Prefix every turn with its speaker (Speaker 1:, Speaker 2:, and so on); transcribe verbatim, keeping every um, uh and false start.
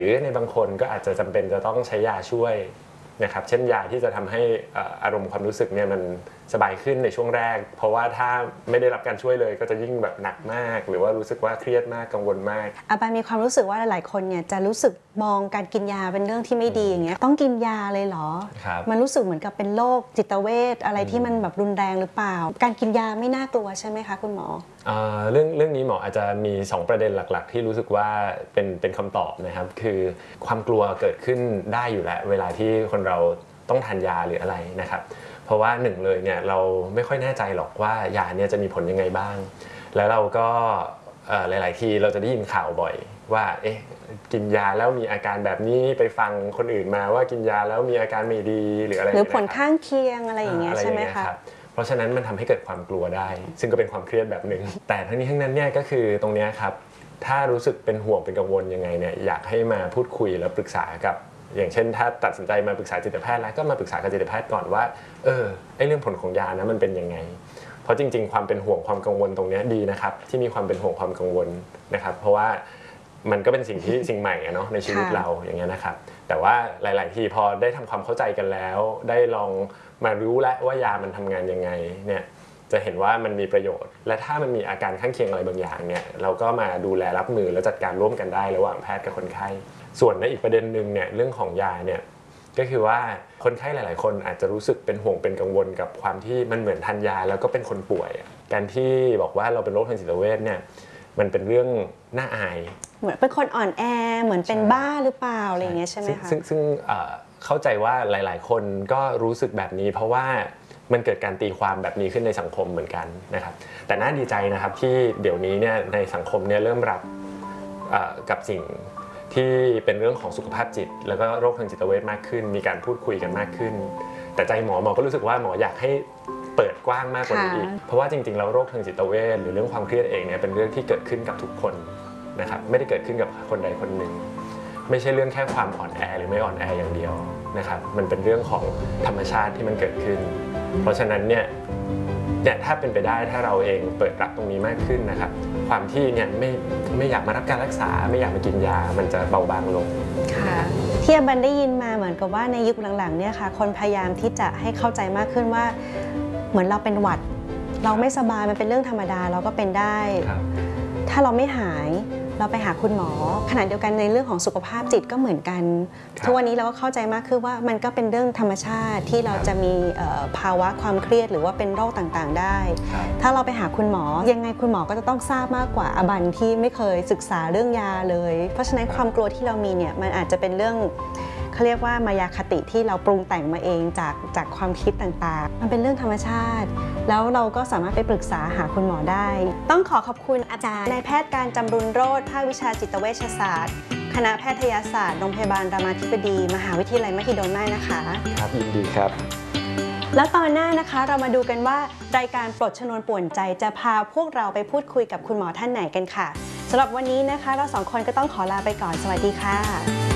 Speaker 1: หรือในบางคนก็อาจจะจำเป็นจะต้องใช้ยาช่วยนะครับเช่นยาที่จะทำให้อารมณ์ความรู้สึกเนี่ยมันสบายขึ้นในช่วงแรกเพราะว่าถ้าไม่ได้รับการช่วยเลยก็จะยิ่งแบบหนักมากหรือว่ารู้สึกว่าเครียดมากกังวลมาก
Speaker 2: อาบานมีความรู้สึกว่าหลายๆคนเนี่ยจะรู้สึกมองการกินยาเป็นเรื่องที่ไม่ดีอย่างเงี้ยต้องกินยาเลยเหรอมันรู้สึกเหมือนกับเป็นโรคจิตเวชอะไรที่มันแบบรุนแรงหรือเปล่าการกินยาไม่น่ากลัวใช่ไหมคะคุณหมอ
Speaker 1: เรื่องเรื่องนี้หมออาจจะมีสองประเด็นหลักๆที่รู้สึกว่าเป็นเป็นคำตอบนะครับคือความกลัวเกิดขึ้นได้อยู่แล้วเวลาที่คนเราต้องทานยาหรืออะไรนะครับเพราะว่าหนึ่งเลยเนี่ยเราไม่ค่อยแน่ใจหรอกว่ายาเนี่ยจะมีผลยังไงบ้างแล้วเราก็หลายๆทีเราจะได้ยินข่าวบ่อยว่าเอ๊ะกินยาแล้วมีอาการแบบนี้ไปฟังคนอื่นมาว่ากินยาแล้วมีอาการไม่ดีหรืออะไร
Speaker 2: หรือผลข้างเคียงอะไรอย่างเงี้ยใช่ไหมคะ
Speaker 1: เพราะฉะนั้นมันทำให้เกิดความกลัวได้ซึ่งก็เป็นความเครียดแบบหนึ่งแต่ทั้งนี้ทั้งนั้นเนี่ยก็คือตรงนี้ครับถ้ารู้สึกเป็นห่วงเป็นกังวลยังไงเนี่ยอยากให้มาพูดคุยแล้วปรึกษากับอย่างเช่นถ้าตัดสินใจมาปรึกษาจิตแพทย์แล้วก็มาปรึกษากับจิตแพทย์ก่อนว่าเออไอเรื่องผลของยานะมันเป็นยังไงเพราะจริงๆความเป็นห่วงความกังวลตรงนี้ดีนะครับที่มีความเป็นห่วงความกังวลนะครับเพราะว่ามันก็เป็นสิ่งที่สิ่งใหม่เนาะในชีวิตเราอย่างเงี้ยนะครับแต่ว่าหลายๆทีพอได้ทำความเข้าใจกันแล้วได้ลองมารู้แล้วว่ายามันทำงานยังไงเนี่ยจะเห็นว่ามันมีประโยชน์และถ้ามันมีอาการข้างเคียงอะไรบางอย่างเนี่ยเราก็มาดูแลรับมือและจัดการร่วมกันได้ระหว่างแพทย์กับคนไข้ส่วนในอีกประเด็นหนึ่งเนี่ยเรื่องของยาเนี่ยก็คือว่าคนไข้หลายๆคนอาจจะรู้สึกเป็นห่วงเป็นกังวลกับความที่มันเหมือนทานยาแล้วก็เป็นคนป่วยการที่บอกว่าเราเป็นโรคทางจิตเวชเนี่ยมันเป็นเรื่องน่าอาย
Speaker 2: เหมือนเป็นคนอ่อนแอเหมือนเป็นบ้าหรือเปล่าอะไรอย่างเงี้ยใช่ไหมคะ
Speaker 1: ซึ่งซึ่งเข้าใจว่าหลายๆคนก็รู้สึกแบบนี้เพราะว่ามันเกิดการตีความแบบนี้ขึ้นในสังคมเหมือนกันนะครับแต่น่าดีใจนะครับที่เดี๋ยวนี้เนี่ยในสังคมเนี่ยเริ่มรับกับสิ่งที่เป็นเรื่องของสุขภาพจิตแล้วก็โรคทางจิตเวชมากขึ้นมีการพูดคุยกันมากขึ้นแต่ใจหมอหมอก็รู้สึกว่าหมออยากให้เปิดกว้างมากกว่านี้อีกเพราะว่าจริงๆแล้วโรคทางจิตเวชหรือเรื่องความเครียดเองเนี่ยเป็นเรื่องที่เกิดขึ้นกับทุกคนนะครับไม่ได้เกิดขึ้นกับคนใดคนหนึ่งไม่ใช่เรื่องแค่ความอ่อนแอหรือไม่อ่อนแออย่างเดียวนะครับมันเป็นเรื่องของธรรมชาติที่มันเกิดขึ้นเพราะฉะนั้นเนี่ยเนี่ยถ้าเป็นไปได้ถ้าเราเองเปิดรับตรงนี้มากขึ้นนะครับความที่เนี่ยไม่ไม่อยากมารับการรักษาไม่อยากมากินยามันจะเบาบางลง
Speaker 2: ค่ะที่อาบันได้ยินมาเหมือนกับว่าในยุคหลังๆเนี่ยค่ะคนพยายามที่จะให้เข้าใจมากขึ้นว่าเหมือนเราเป็นหวัดเราไม่สบายมันเป็นเรื่องธรรมดาเราก็เป็นได้ถ้าเราไม่หายเราไปหาคุณหมอขณะเดียวกันในเรื่องของสุขภาพจิตก็เหมือนกันทุกวันนี้เราก็เข้าใจมากขึ้นว่ามันก็เป็นเรื่องธรรมชาติที่เราจะมีภาวะความเครียดหรือว่าเป็นโรคต่างๆได้ถ้าเราไปหาคุณหมอยังไงคุณหมอก็จะต้องทราบมากกว่าอาบันที่ไม่เคยศึกษาเรื่องยาเลยเพราะฉะนั้นความกลัวที่เรามีเนี่ยมันอาจจะเป็นเรื่องเขาเรียกว่ามายาคติที่เราปรุงแต่งมาเองจากจากความคิดต่างๆมันเป็นเรื่องธรรมชาติแล้วเราก็สามารถไปปรึกษาหาคุณหมอได้ต้องขอขอบคุณอาจารย์นายแพทย์การจำรุนโรจน์ภาควิชาจิตเวชศาสตร์คณะแพทยศาสตร์โรงพยาบาลรามาธิบดีมหาวิทยาลัยมหิดลมากนะคะ
Speaker 1: ครับยินดีครับ
Speaker 2: แล้วตอนหน้านะคะเรามาดูกันว่ารายการปลดชนวนป่วนใจจะพาพวกเราไปพูดคุยกับคุณหมอท่านไหนกันค่ะสำหรับวันนี้นะคะเราสองคนก็ต้องขอลาไปก่อนสวัสดีค่ะ